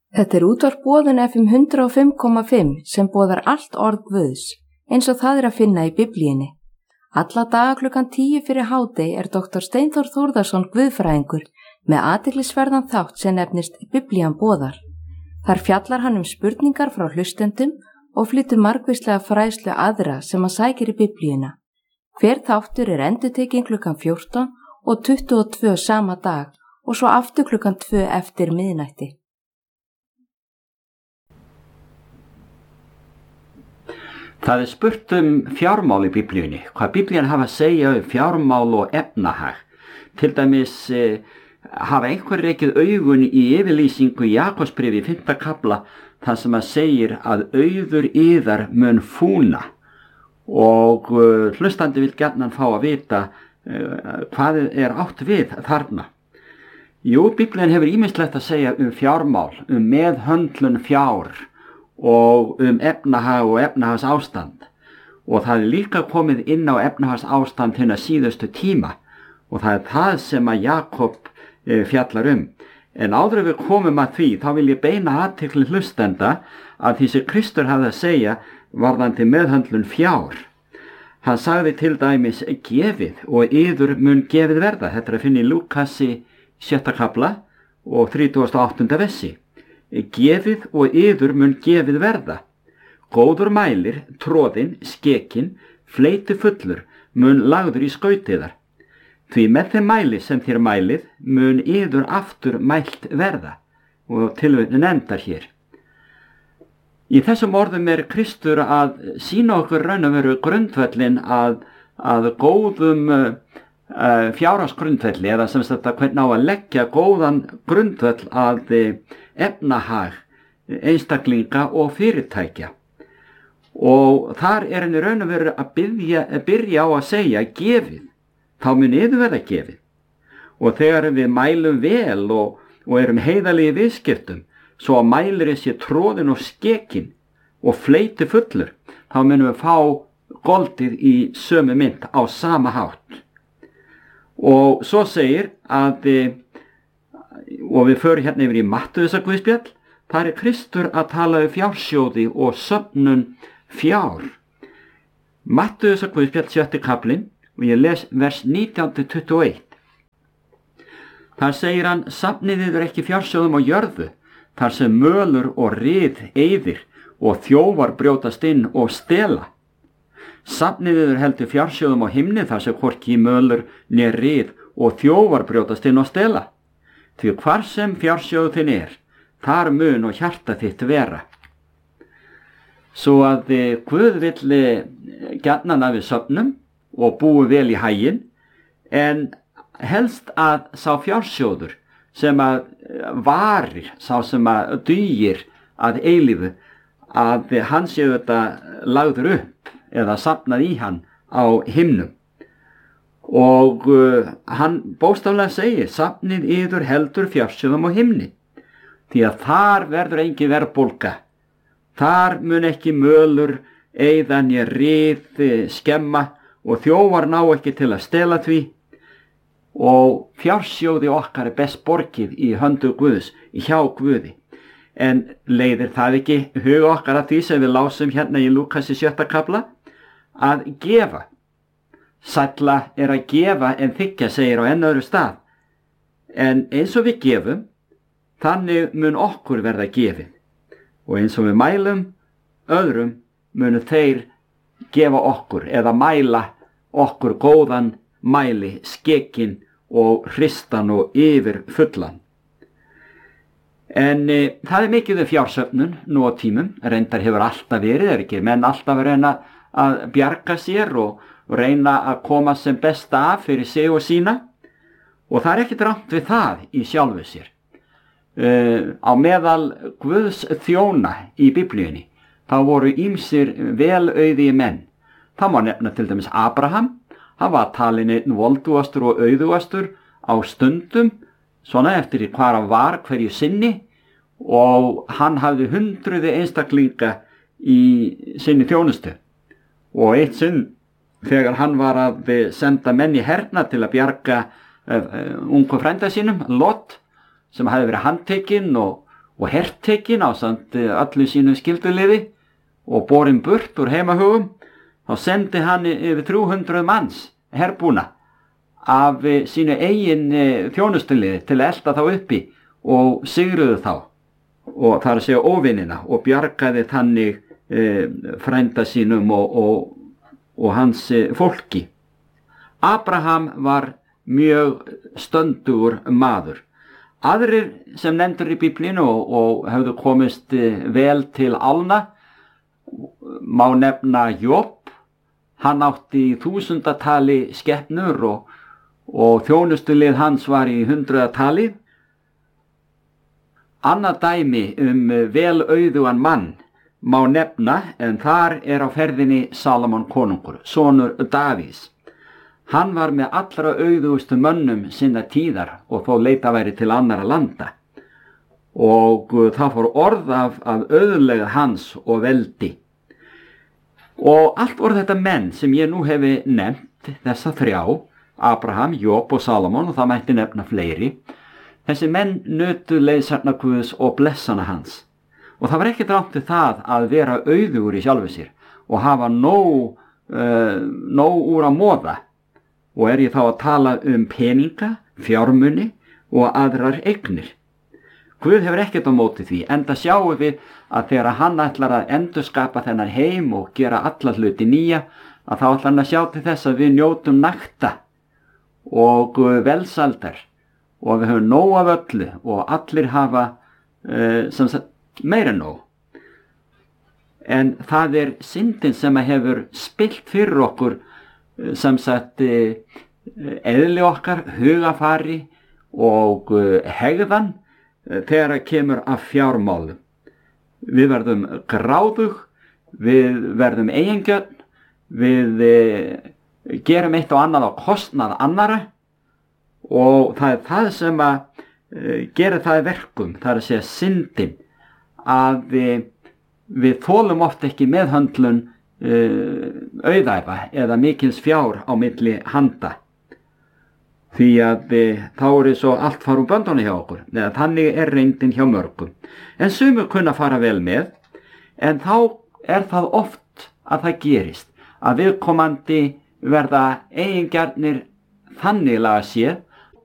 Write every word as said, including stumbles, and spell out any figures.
Þetta er útvarp Boðun F M hundrað og fimm komma fimm sem boðar allt orð Guðs, eins og það er að finna í Biblíunni. Alla daga klukkan tíu fyrir hádegi er doktor Steinþór Þórðarson guðfræðingur með athyglisverðan þátt sem nefnist Biblían boðar. Þar fjallar hann um spurningar frá hlustendum og flytur margvíslega fræðslu aðra sem að sækir í Biblíuna. Hver þáttur er endurtekinn klukkan fjórtán og tuttugu og tvö sama dag og svo aftur klukkan tvö eftir miðnætti. Það er spurt um fjármál í Biblíunni, hvað Biblían hafa að segja um fjármál og efnahag. Til dæmis eh, hafa einhver rekið augun í yfirlýsingu í Jakobsbréfi í fimmta kafla þar sem að segir að auður yðar mun fúna og uh, hlustandi vil gjarnan fá að vita uh, hvað er átt við þarna. Jú, Biblían hefur ýmislegt að segja um fjármál, um meðhöndlun fjár og um efnahag og efnahags ástand og það er líka komið inn á efnahags ástand hérna síðustu tíma og það er það sem að Jakob e, fjallar um. En áður við komum að því þá vil ég beina athygli hlustenda að því sem Kristur hafði að segja varðandi meðhöndlun fjár. Hann sagði til dæmis gefið og yður mun gefið verða. Þetta er að finna í Lúkasi sjötta kafla og þrítugasta og áttunda versi. Gefið og yður mun gefið verða. Góður mælir, tróðinn, skekinn, fleiti fullur, mun lagður í skautiðar. Því með þeim mæli sem þér mælið, mun yður aftur mælt verða. Og tilvitnunin endar hér. Í þessum orðum er Kristur að sýna okkur raun og veru grundvöllin að, að góðum uh, fjárhagsgrundvelli, eða sem sagt að hvernig á að leggja góðan grundvöll að efnahag einstaklinga og fyrirtækja. Og þar er henni raun og veru að byrja, byrja á að segja gefið, þá mun yður verða gefið. Og þegar við mælum vel og, og erum heiðalegi viðskiptum, svo að mælirinn sé tróðinn og skekinn og fleiti fullur, þá munum við fá goldið í sömu mynt á sama hátt. Og svo segir að, og við förum hérna yfir í Mattheusar guðspjall, þar er Kristur að tala um fjársjóði og söfnun fjár. Mattheusar guðspjall sjötti kaflinn, og ég les vers nítján til tuttugu og eitt. Þar segir hann, safnið yður ekki fjársjóðum á jörðu, þar sem mölur og ryð eyðir og þjófar brjótast inn og stela. Safnið yður heldur fjársjóðum á himni þar sem hvorki mölur né ryð og þjófar brjótast inn og stela. Því hvar sem fjársjóðu þinn er, þar mun og hjarta þitt vera. Svo að Guð vill gjarnan að við söfnum og búum vel í haginn, en helst að sá fjársjóður sem að varir, sá sem að dugir að eilífu, að hann sé þetta lagður upp eða safnað í hann á himnum. Og uh, hann bókstaflega segir, safnið yður heldur fjársjóðum á himni, því að þar verður engin verðbólga. Þar mun ekki mölur, eyða né ryð, skemma og þjófar ná ekki til að stela því. Og fjársjóði okkar er best borgið í höndu Guðs, hjá Guði. En leiðir það ekki huga okkar að því sem við lásum hérna í Lúkasi sjötta kafla, að gefa. Sælla er að gefa en þiggja, segir á enn öðru stað. En eins og við gefum, þannig mun okkur verða gefið. Og eins og við mælum öðrum, munu þeir gefa okkur eða mæla okkur góðan mæli, skekinn og hristan og yfir fullan. En e, það er mikið um fjársöfnun nú á tímum, reyndar hefur alltaf verið, er ekki menn alltaf að reyna að bjarga sér og reyna að koma sem best af fyrir sig og sína, og það er ekkert rangt við það í sjálfu sér. Uh, á meðal Guðs þjóna í Biblíunni, þá voru ýmsir velauðigi menn. Það má nefna til dæmis Abraham, hann var talinn einn voldugastur og auðugastur á stundum, svona eftir hvar hann var hverju sinni, og hann hafði hundruði einstaklinga í sinni þjónustu. Og eitt sinn, þegar hann var að senda menn í herna til að bjarga uh, ungu frænda sínum, Lot, sem hafði verið handtekinn og, og hertekinn ásamt öllu sínu skylduliði og borinn burt úr heimahögum, þá sendi hann yfir þrjú hundruð manns herbúna af sínu eigin þjónustuliði til að elta þá uppi og sigruðu þá, og það er að segja óvinina, og bjargaði þannig e, frænda sínum og, og, og hans e, fólki. Abraham var mjög stöndugur maður. Aðrir sem nefndur í Biblíinu og, og hefðu komist e, vel til álna má nefna Job. Hann átti í þúsundatali skepnur og, og þjónustulið hans var í hundraðatali. Annað dæmi um vel auðugan mann má nefna, en þar er á ferðinni Salomon konungur, sonur Davís. Hann var með allra auðugustu mönnum sinna tíðar og þó leita væri til annara landa. Og það fór orð af, af auðlegð hans og veldi. Og allt voru þetta menn sem ég nú hefi nefnt, þessa þrjá, Abraham, Job og Salomon, og það mætti nefna fleiri. Þessi menn nutu leiðsagna Guðs og blessana hans. Og það var ekki rangt við það að vera auðugur í sjálfu sér og hafa nóg, uh, nóg úr að móða. Og er ég þá að tala um peninga, fjármuni og aðrar eignir. Guð hefur ekkert á móti því, enda sjáum við að þegar hann ætlar að endurskapa þennan heim og gera alla hluti nýja, að þá ætlar hann að sjá til þess að við njótum nakta og velsaldar og við höfum nóg af öllu og allir hafa uh, sem sagt, meira nóg. En það er syndin sem hefur spillt fyrir okkur uh, sem sagt uh, eðli okkar, hugafari og uh, hegðan uh, þegar það kemur af fjármálum. Við verðum gráðug, við verðum eigingjörn, við uh, gerum eitt og annað á kostnað annara, og það er það sem að uh, gera það verkum, það er að segja syndin, að við, við þolum oft ekki meðhöndlun uh, auðæfa eða mikils fjár á milli handa, því að uh, þá er svo allt fara úr böndunni hjá okkur, eða þannig er reyndin hjá mörgum. En sumur kunna fara vel með, en þá er það oft að það gerist, að viðkomandi verða eigingjarnir þannig laga séð